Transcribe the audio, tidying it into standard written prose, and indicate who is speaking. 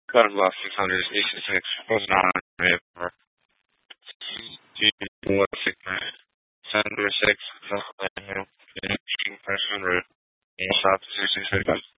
Speaker 1: Got about 686 was not river. Was 606 person route in shop 665.